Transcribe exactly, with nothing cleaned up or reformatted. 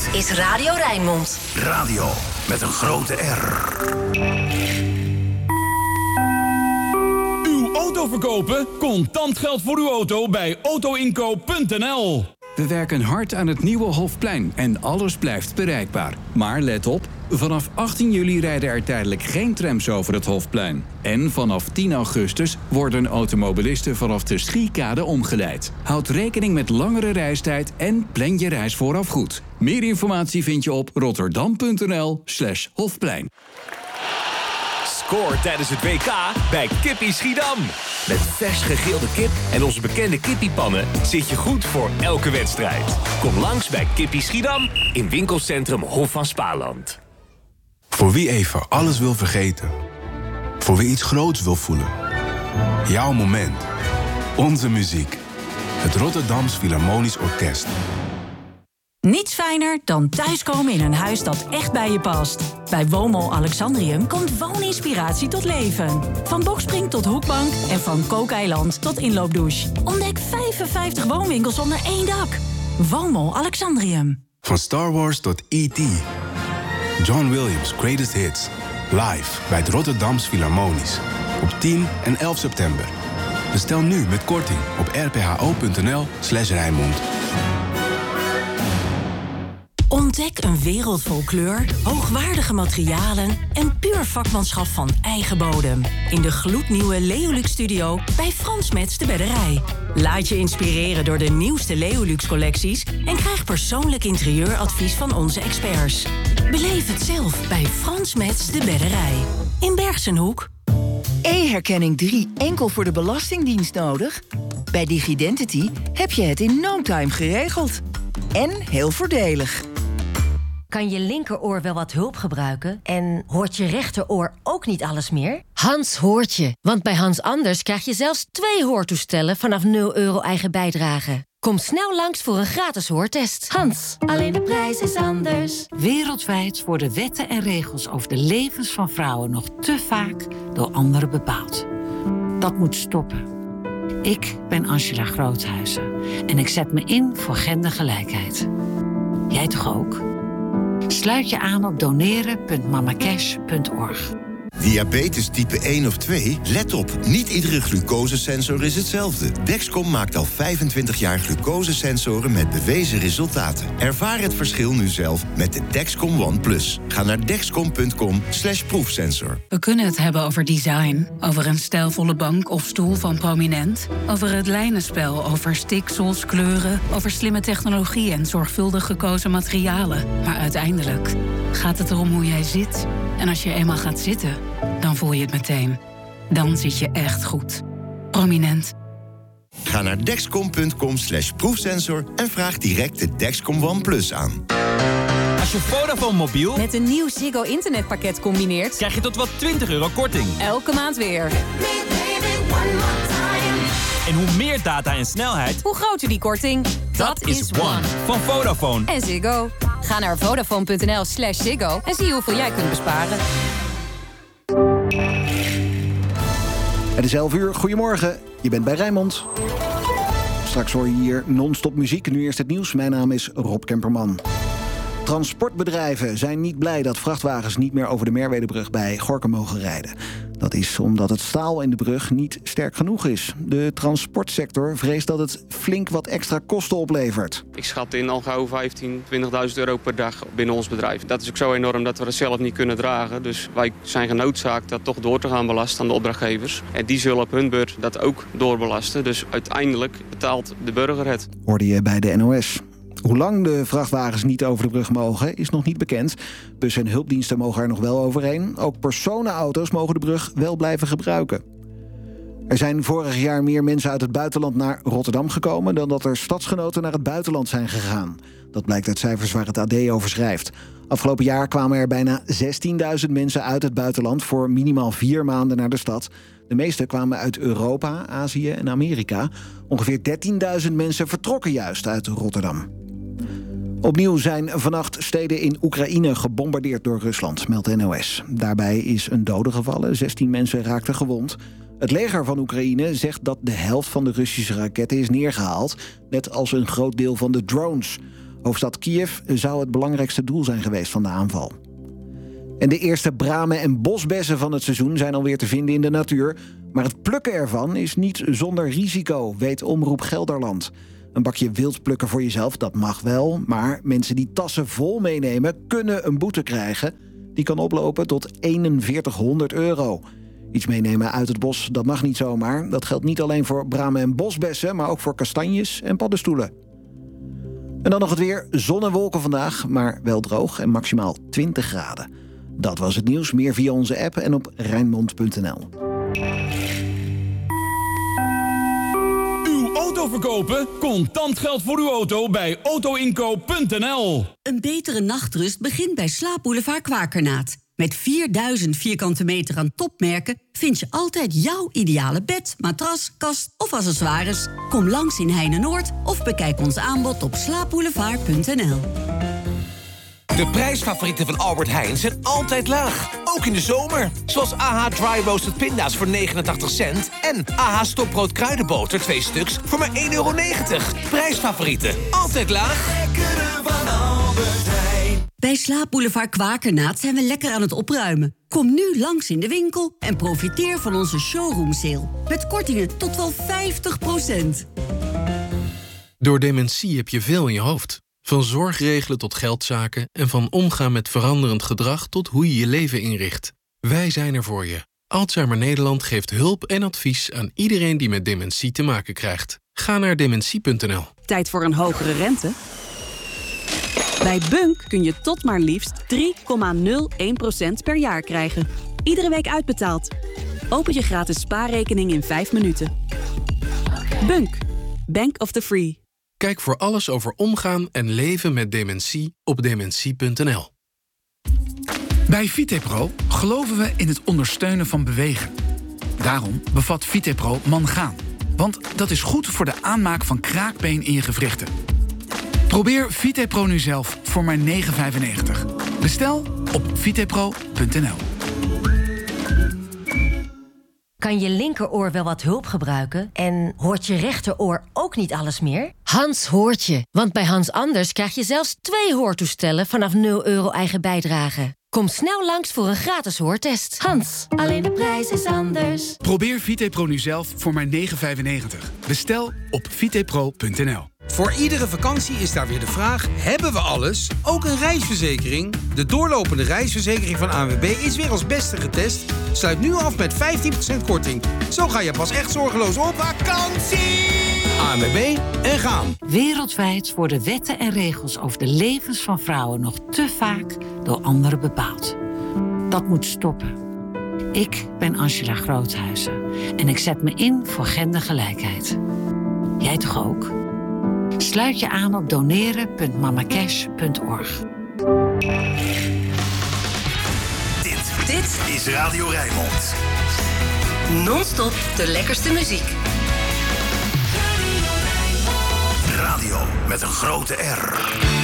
is Radio Rijnmond. Radio met een grote R. Uw auto verkopen? Contant geld voor uw auto bij autoinkoop punt n l. We werken hard aan het nieuwe Hofplein en alles blijft bereikbaar. Maar let op, vanaf achttien juli rijden er tijdelijk geen trams over het Hofplein. En vanaf tien augustus worden automobilisten vanaf de Schiekade omgeleid. Houd rekening met langere reistijd en plan je reis vooraf goed. Meer informatie vind je op rotterdam punt n l slash Hofplein. Scoor tijdens het W K bij Kippie Schiedam. Met vers gegrilde kip en onze bekende kippiepannen zit je goed voor elke wedstrijd. Kom langs bij Kippie Schiedam in winkelcentrum Hof van Spaarland. Voor wie even alles wil vergeten. Voor wie iets groots wil voelen. Jouw moment. Onze muziek. Het Rotterdams Philharmonisch Orkest. Niets fijner dan thuiskomen in een huis dat echt bij je past. Bij Woonmol Alexandrium komt wooninspiratie tot leven. Van bokspring tot hoekbank en van kookeiland tot inloopdouche. Ontdek vijfenvijftig woonwinkels onder één dak. Woonmol Alexandrium. Van Star Wars tot E T John Williams' Greatest Hits. Live bij het Rotterdams Philharmonisch. Op tien en elf september. Bestel nu met korting op r p h o punt n l slash Rijnmond. Ontdek een wereld vol kleur, hoogwaardige materialen en puur vakmanschap van eigen bodem. In de gloednieuwe Leolux Studio bij Frans Metz de Bedderij. Laat je inspireren door de nieuwste Leolux collecties en krijg persoonlijk interieuradvies van onze experts. Beleef het zelf bij Frans Metz de Bedderij. In Bergsenhoek. E-herkenning drie enkel voor de Belastingdienst nodig? Bij Digidentity heb je het in no time geregeld. En heel voordelig. Kan je linkeroor wel wat hulp gebruiken? En hoort je rechteroor ook niet alles meer? Hans hoort je, want bij Hans Anders krijg je zelfs twee hoortoestellen vanaf nul euro eigen bijdrage. Kom snel langs voor een gratis hoortest. Hans, alleen de prijs is anders. Wereldwijd worden wetten en regels over de levens van vrouwen nog te vaak door anderen bepaald. Dat moet stoppen. Ik ben Angela Groothuizen en ik zet me in voor gendergelijkheid. Jij toch ook? Sluit je aan op doneren punt mamacash punt org. Diabetes type één of twee? Let op, niet iedere glucosesensor is hetzelfde. Dexcom maakt al vijfentwintig jaar glucosesensoren met bewezen resultaten. Ervaar het verschil nu zelf met de Dexcom One Plus. Ga naar dexcom punt com slash proefsensor. We kunnen het hebben over design, over een stijlvolle bank of stoel van Prominent, over het lijnenspel, over stiksels, kleuren, over slimme technologie en zorgvuldig gekozen materialen. Maar uiteindelijk gaat het erom hoe jij zit. En als je eenmaal gaat zitten, dan voel je het meteen. Dan zit je echt goed. Prominent. Ga naar dexcom punt com slash proefsensor en vraag direct de Dexcom One Plus aan. Als je Vodafone mobiel met een nieuw Ziggo internetpakket combineert, krijg je tot wel twintig euro korting. Elke maand weer. En hoe meer data en snelheid, hoe groter die korting. Dat, Dat is One van Vodafone. En Ziggo. Ga naar vodafone punt n l slash Ziggo en zie hoeveel jij kunt besparen. Het is elf uur. Goedemorgen. Je bent bij Rijnmond. Straks hoor je hier non-stop muziek. Nu eerst het nieuws. Mijn naam is Rob Kemperman. Transportbedrijven zijn niet blij dat vrachtwagens niet meer over de Merwedebrug bij Gorinchem mogen rijden. Dat is omdat het staal in de brug niet sterk genoeg is. De transportsector vreest dat het flink wat extra kosten oplevert. Ik schat in al gauw vijftienduizend, twintigduizend euro per dag binnen ons bedrijf. Dat is ook zo enorm dat we het zelf niet kunnen dragen. Dus wij zijn genoodzaakt dat toch door te gaan belasten aan de opdrachtgevers. En die zullen op hun beurt dat ook doorbelasten. Dus uiteindelijk betaalt de burger het. Hoorde je bij de N O S. Hoe lang de vrachtwagens niet over de brug mogen, is nog niet bekend. Bussen en hulpdiensten mogen er nog wel overheen. Ook personenauto's mogen de brug wel blijven gebruiken. Er zijn vorig jaar meer mensen uit het buitenland naar Rotterdam gekomen dan dat er stadsgenoten naar het buitenland zijn gegaan. Dat blijkt uit cijfers waar het A D over schrijft. Afgelopen jaar kwamen er bijna zestienduizend mensen uit het buitenland voor minimaal vier maanden naar de stad. De meeste kwamen uit Europa, Azië en Amerika. Ongeveer dertienduizend mensen vertrokken juist uit Rotterdam. Opnieuw zijn vannacht steden in Oekraïne gebombardeerd door Rusland, meldt de N O S. Daarbij is een dode gevallen, zestien mensen raakten gewond. Het leger van Oekraïne zegt dat de helft van de Russische raketten is neergehaald, net als een groot deel van de drones. Hoofdstad Kiev zou het belangrijkste doel zijn geweest van de aanval. En de eerste bramen en bosbessen van het seizoen zijn alweer te vinden in de natuur. Maar het plukken ervan is niet zonder risico, weet Omroep Gelderland. Een bakje wild plukken voor jezelf, dat mag wel. Maar mensen die tassen vol meenemen, kunnen een boete krijgen. Die kan oplopen tot eenenveertighonderd euro. Iets meenemen uit het bos, dat mag niet zomaar. Dat geldt niet alleen voor bramen en bosbessen, maar ook voor kastanjes en paddenstoelen. En dan nog het weer. Zon en wolken vandaag, maar wel droog en maximaal twintig graden. Dat was het nieuws. Meer via onze app en op Rijnmond punt n l. Uw auto verkopen? Contant geld voor uw auto bij auto inkoop punt n l. Een betere nachtrust begint bij Slaapboulevard Kwakernaat. Met vierduizend vierkante meter aan topmerken vind je altijd jouw ideale bed, matras, kast of accessoires. Kom langs in Heine-Noord of bekijk ons aanbod op slaapboulevard punt n l. De prijsfavorieten van Albert Heijn zijn altijd laag. Ook in de zomer. Zoals A H Dry Roasted Pinda's voor negenentachtig cent... en A H Stoprood Kruidenboter twee stuks voor maar één euro negentig. Prijsfavorieten. Altijd laag. Lekkere van Albert Heijn. Bij Slaapboulevard Kwakernaat zijn we lekker aan het opruimen. Kom nu langs in de winkel en profiteer van onze showroom sale. Met kortingen tot wel vijftig procent. Door dementie heb je veel in je hoofd. Van zorgregelen tot geldzaken en van omgaan met veranderend gedrag tot hoe je je leven inricht. Wij zijn er voor je. Alzheimer Nederland geeft hulp en advies aan iedereen die met dementie te maken krijgt. Ga naar dementie punt n l. Tijd voor een hogere rente? Bij Bunk kun je tot maar liefst drie komma nul één procent per jaar krijgen. Iedere week uitbetaald. Open je gratis spaarrekening in vijf minuten. Bunk. Bank of the Free. Kijk voor alles over omgaan en leven met dementie op dementie punt n l. Bij Vitepro geloven we in het ondersteunen van bewegen. Daarom bevat Vitepro mangaan. Want dat is goed voor de aanmaak van kraakbeen in je gewrichten. Probeer Vitepro nu zelf voor maar negen vijfennegentig. Bestel op vitepro punt n l. Kan je linkeroor wel wat hulp gebruiken? En hoort je rechteroor ook niet alles meer? Hans hoort je, want bij Hans Anders krijg je zelfs twee hoortoestellen vanaf nul euro eigen bijdrage. Kom snel langs voor een gratis hoortest. Hans, alleen de prijs is anders. Probeer Vitepro nu zelf voor maar negen vijfennegentig. Bestel op vitepro punt n l. Voor iedere vakantie is daar weer de vraag, hebben we alles? Ook een reisverzekering? De doorlopende reisverzekering van A N W B is weer als beste getest. Sluit nu af met vijftien procent korting. Zo ga je pas echt zorgeloos op vakantie! A N W B en gaan. Wereldwijd worden wetten en regels over de levens van vrouwen nog te vaak door anderen bepaald. Dat moet stoppen. Ik ben Angela Groothuizen en ik zet me in voor gendergelijkheid. Jij toch ook? Sluit je aan op doneren punt mamacash punt org. Dit, dit is Radio Rijnmond. Non-stop de lekkerste muziek. Radio met een grote R.